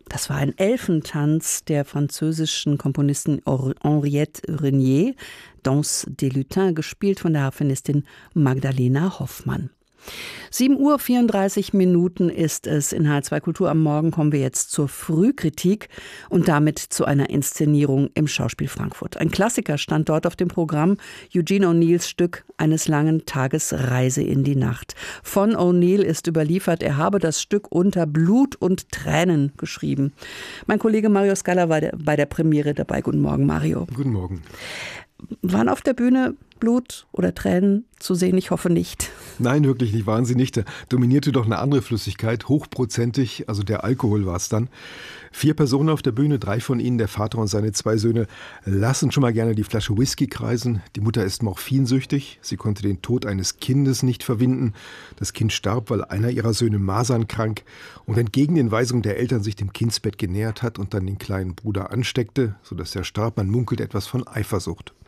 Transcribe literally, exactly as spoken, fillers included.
Das war ein Elfentanz der französischen Komponistin Henriette Renier, Danse des Lutins, gespielt von der Harfenistin Magdalena Hoffmann. sieben Uhr vierunddreißig Minuten ist es in H R zwei Kultur. Am Morgen kommen wir jetzt zur Frühkritik und damit zu einer Inszenierung im Schauspiel Frankfurt. Ein Klassiker stand dort auf dem Programm, Eugene O'Neills Stück Eines langen Tages Reise in die Nacht. Von O'Neill ist überliefert, er habe das Stück unter Blut und Tränen geschrieben. Mein Kollege Mario Scala war bei der Premiere dabei. Guten Morgen, Mario. Guten Morgen. Waren auf der Bühne Blut oder Tränen zu sehen? Ich hoffe nicht. Nein, wirklich nicht, waren sie nicht. Da dominierte doch eine andere Flüssigkeit, hochprozentig, also der Alkohol war es dann. Vier Personen auf der Bühne, drei von ihnen, der Vater und seine zwei Söhne, lassen schon mal gerne die Flasche Whisky kreisen. Die Mutter ist morphinsüchtig, sie konnte den Tod eines Kindes nicht verwinden. Das Kind starb, weil einer ihrer Söhne masernkrank und entgegen den Weisungen der Eltern sich dem Kindsbett genähert hat und dann den kleinen Bruder ansteckte, sodass er starb. Man munkelt etwas von Eifersucht.